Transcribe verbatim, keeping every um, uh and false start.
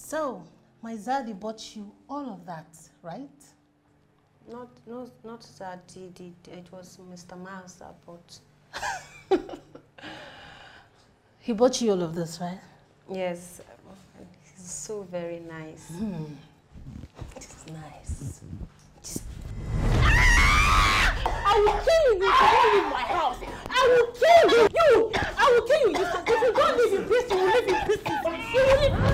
So, my Zaddy bought you all of that, right? Not, not, not Zaddy did. It was Mister Miles that bought. He bought you all of this, right? Yes. He's so very nice. Mm. It's nice. It's